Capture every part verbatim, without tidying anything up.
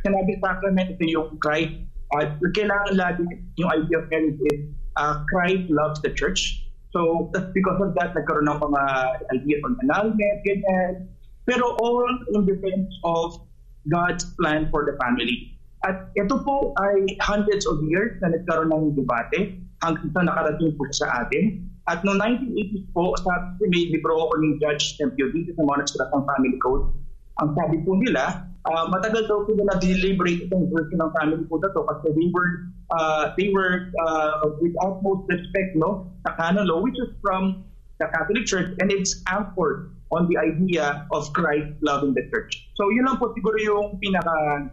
sinabi sacrament, ito yung Christ. Uh, kailangan lagi yung idea of marriage is uh, Christ loves the church. So, because of that, nagkaroon ng mga idea on annulment, ganyan. Pero all in defense of God's plan for the family. At ito po ay hundreds of years na nagkaroon ng debate hanggang sa nakarating po sa atin. At noong nineteen eighties po, sa may libro ako ni Judge Tempio dito sa Monarchs ng Family Code, ang sabi po nila, uh, matagal daw po na deliberate itong version ng family code na to kasi they were, uh, they were uh, with utmost respect no, sa canon law, which is from the Catholic Church, and it's anchored on the idea of Christ loving the church. So yun lang po siguro yung pinaka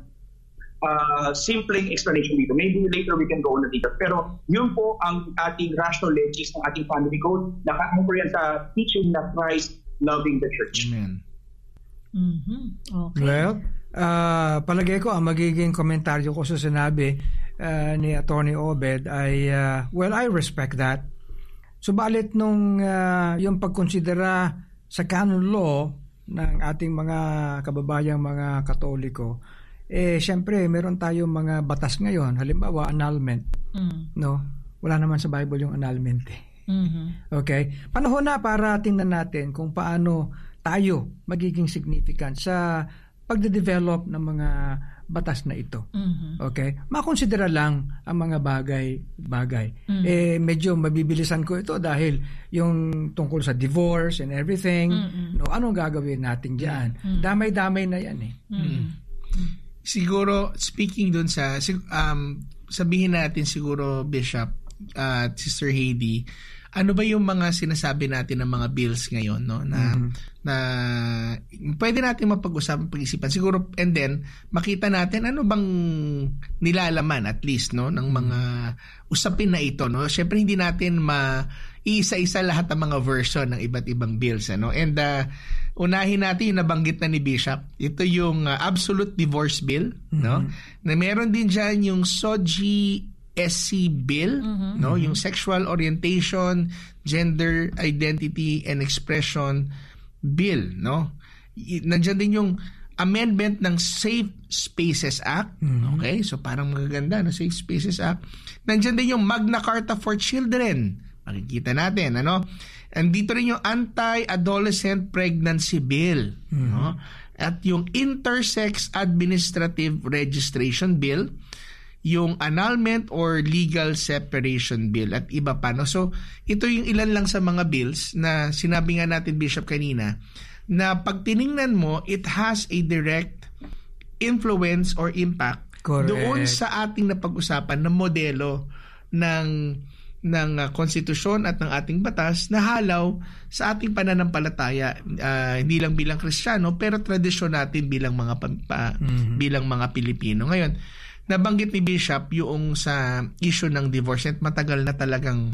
Uh, simpleng explanation dito. Maybe later we can go on the details. Pero yun po ang ating rational legis ng ating family code. Naka-anchor yan sa teaching na Christ loving the church. Amen. Mm-hmm. Okay. Well, uh, palagay ko ang magiging komentaryo ko sa sinabi uh, ni Attorney Obed ay, uh, well, I respect that. Subalit nung uh, yung pagkonsidera sa canon law ng ating mga kababayang mga Katoliko, eh, siyempre, meron tayong mga batas ngayon. Halimbawa, annulment. Mm. No? Wala naman sa Bible yung annulment. Eh. Mm-hmm. Okay? Panahon na para tingnan natin kung paano tayo magiging significant sa pagde-develop ng mga batas na ito. Mm-hmm. Okay? Makonsidera lang ang mga bagay-bagay. Mm-hmm. Eh, medyo mabibilisan ko ito dahil yung tungkol sa divorce and everything, mm-hmm. no, anong gagawin natin dyan? Mm-hmm. Damay-damay na yan eh. Mm-hmm. Siguro, speaking dun sa, um, sabihin natin siguro, Bishop at uh, Sister Heidi, ano ba yung mga sinasabi natin ng mga bills ngayon, no? Na, mm-hmm. na pwede natin mapag-usapan, pag-isipan. Siguro, and then, makita natin ano bang nilalaman, at least, no? Ng mga usapin na ito, no? Siyempre, hindi natin ma-isa-isa lahat ng mga version ng iba't ibang bills, ano? And, uh, unahin natin yung nabanggit na ni Bishop. Ito yung uh, Absolute Divorce Bill, mm-hmm. no? Na meron din dyan yung S O G I S C Bill, mm-hmm. no? Yung Sexual Orientation, Gender Identity and Expression Bill, no? Nandiyan din yung amendment ng Safe Spaces Act, mm-hmm. okay? So parang magaganda, no? Safe Spaces Act. Nandiyan din yung Magna Carta for Children. Makikita natin, ano? And dito rin yung Anti-Adolescent Pregnancy Bill, mm-hmm. no? At yung Intersex Administrative Registration Bill, yung Annulment or Legal Separation Bill at iba pa, no? So ito yung ilan lang sa mga bills na sinabi nga natin, Bishop, kanina, na pag tiningnan mo, it has a direct influence or impact Correct. Doon sa ating napag-usapan na modelo ng ng uh, konstitusyon at ng ating batas na halaw sa ating pananampalataya, uh, hindi lang bilang Kristiyano pero tradisyon natin bilang mga pa, mm-hmm. bilang mga Pilipino. Ngayon, nabanggit ni Bishop yung sa issue ng divorce at matagal na talagang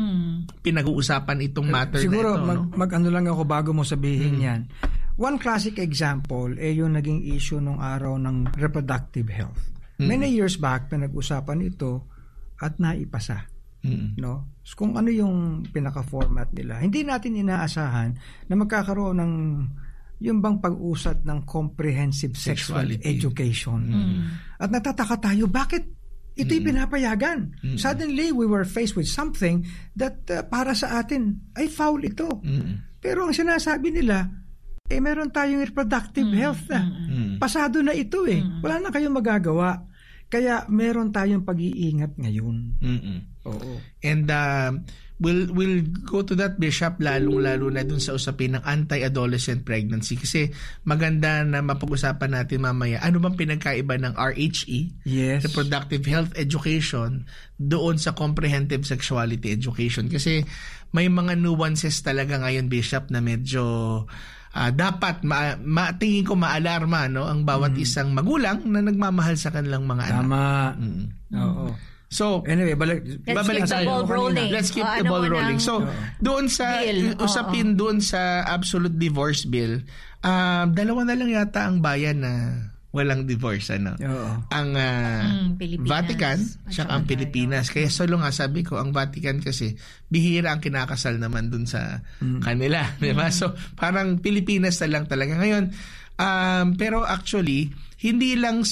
mm. pinag-uusapan itong matter siguro, na ito. Siguro, no? mag-ano lang ako bago mo sabihin mm. yan. One classic example eh yung naging issue nung araw ng reproductive health. Mm. Many years back, pinag-usapan ito at naipasa. Mm. No? So, kung ano yung pinaka-format nila. Hindi natin inaasahan na magkakaroon ng yung bang pag-usat ng comprehensive sexual Sexuality. Education. Mm. At natataka tayo, bakit ito'y mm. pinapayagan? Mm. Suddenly, we were faced with something that uh, para sa atin ay foul ito. Mm. Pero ang sinasabi nila, eh meron tayong reproductive mm. health na. Mm. Pasado na ito eh. Mm. Wala na kayong magagawa. Kaya meron tayong pag-iingat ngayon. Mm-mm. Oo. And uh, we'll we'll go to that, Bishop, lalong-lalo na dun sa usapin ng anti-adolescent pregnancy kasi maganda na mapag-usapan natin mamaya ano bang pinagkaiba ng R H E, yes. Reproductive Health Education, doon sa Comprehensive Sexuality Education kasi may mga nuances talaga ngayon, Bishop, na medyo Uh, dapat ma- ma- tingin ko maalarma, no, ang bawat mm. isang magulang na nagmamahal sa kanilang mga Tama. anak. Mm. Oo. So, anyway, balik, let's babalik keep the ball rolling. Let's keep oh, the ano ball rolling. So, oh. doon sa bill. usapin oh, oh. doon sa Absolute Divorce Bill, uh, dalawa na lang yata ang bayan na walang divorce, ano? Oo. Ang uh, mm, Vatican at ang Pilipinas. Kaya solo nga sabi ko, ang Vatican kasi bihira ang kinakasal naman dun sa mm. kanila, di ba? Mm. So, parang Pilipinas na lang talaga ngayon. Um, pero actually, hindi lang